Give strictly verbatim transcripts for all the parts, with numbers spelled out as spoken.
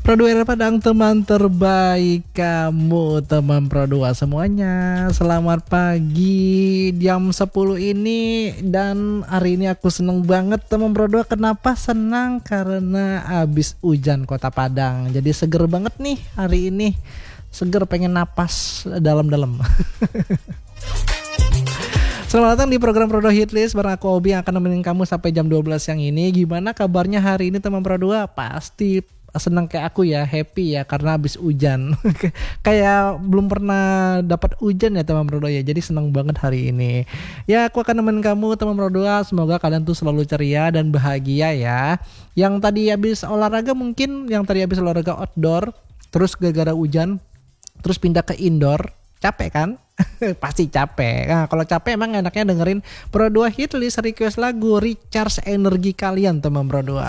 Pro dua Padang, teman terbaik kamu, teman Pro dua semuanya. Selamat pagi jam sepuluh ini. Dan hari ini aku seneng banget teman Pro dua. Kenapa senang? Karena abis hujan Kota Padang. Jadi seger banget nih hari ini. Seger, pengen napas dalam-dalam. Selamat datang di program Pro dua Hitlist bareng aku Obi yang akan nemenin kamu sampai jam dua belas yang ini. Gimana kabarnya hari ini teman Pro dua? Pasti senang kayak aku ya, happy ya karena habis hujan. Kayak belum pernah dapat hujan ya teman Pro dua ya. Jadi senang banget hari ini. Ya, aku akan nemenin kamu teman Pro dua. Semoga kalian tuh selalu ceria dan bahagia ya. Yang tadi habis olahraga, mungkin yang tadi habis olahraga outdoor terus gara-gara hujan terus pindah ke indoor, capek kan? Pasti capek. Nah, kalau capek emang enaknya dengerin Pro dua Hitlist, request lagu, recharge energi kalian teman Pro dua.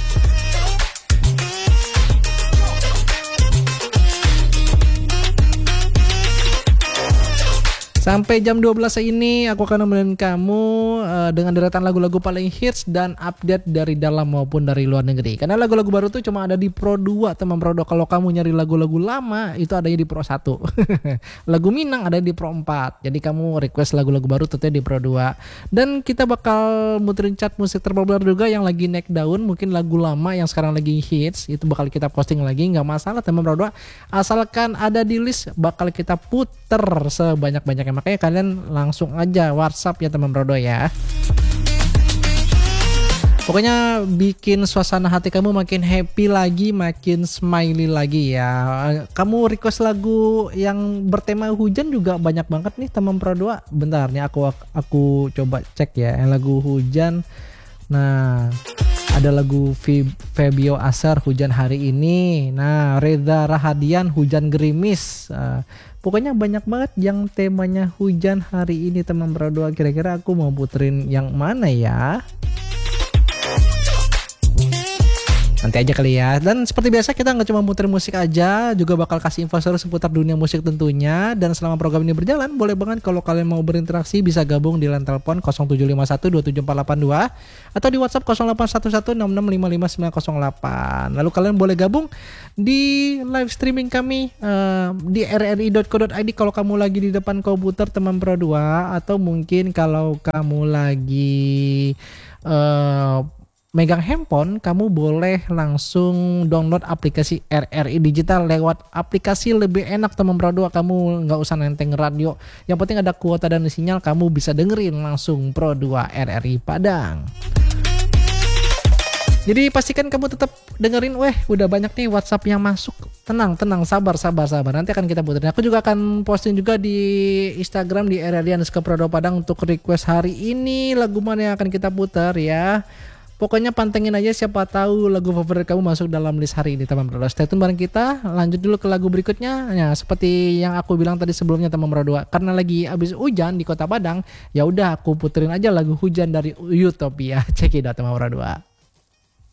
Sampai jam dua belas ini aku akan nemenin kamu uh, dengan deretan lagu-lagu paling hits dan update dari dalam maupun dari luar negeri. Karena lagu-lagu baru tuh cuma ada di Pro dua teman Pro dua. Kalau kamu nyari lagu-lagu lama itu adanya di Pro satu. Lagu Minang ada di Pro empat. Jadi kamu request lagu-lagu baru tentunya di Pro dua. Dan kita bakal muterin chart musik terpopuler juga yang lagi naik daun. Mungkin lagu lama yang sekarang lagi hits itu bakal kita posting lagi, nggak masalah teman Pro dua. Asalkan ada di list bakal kita puter sebanyak-banyaknya. Makanya kalian langsung aja WhatsApp ya teman Pro dua ya. Pokoknya bikin suasana hati kamu makin happy lagi, makin smiley lagi ya. Kamu request lagu yang bertema hujan juga banyak banget nih teman Pro dua. Bentar nih aku aku coba cek ya yang lagu hujan. Nah, ada lagu Febio Asar Hujan Hari Ini. Nah, Reza Rahadian Hujan Gerimis. Uh, pokoknya banyak banget yang temanya hujan hari ini teman Pro dua. Kira-kira aku mau puterin yang mana ya? Nanti aja kali ya. Dan seperti biasa kita nggak cuma muter musik aja, juga bakal kasih info seru seputar dunia musik tentunya. Dan selama program ini berjalan, boleh banget kalau kalian mau berinteraksi bisa gabung di line telepon nol tujuh lima satu dua tujuh empat delapan dua atau di WhatsApp nol delapan satu satu enam enam lima lima sembilan nol delapan. Lalu kalian boleh gabung di live streaming kami uh, di r r i dot co dot i d kalau kamu lagi di depan komputer teman Pro dua, atau mungkin kalau kamu lagi uh, megang handphone, kamu boleh langsung download aplikasi R R I Digital. Lewat aplikasi lebih enak teman Pro dua, kamu nggak usah nenteng radio. Yang penting ada kuota dan sinyal, kamu bisa dengerin langsung Pro dua R R I Padang. Jadi pastikan kamu tetap dengerin. Weh, udah banyak nih WhatsApp yang masuk. Tenang, tenang, sabar, sabar, sabar. Nanti akan kita puterin. Aku juga akan posting juga di Instagram di R R I underscore Pro dua Padang untuk request hari ini lagu mana yang akan kita putar ya. Pokoknya pantengin aja, siapa tahu lagu favorit kamu masuk dalam list hari ini teman Pro dua. Stay tune bareng kita. Lanjut dulu ke lagu berikutnya. Ya, seperti yang aku bilang tadi sebelumnya teman Pro dua, karena lagi abis hujan di Kota Padang, ya udah aku puterin aja lagu Hujan dari Utopia. Check it out teman Pro dua.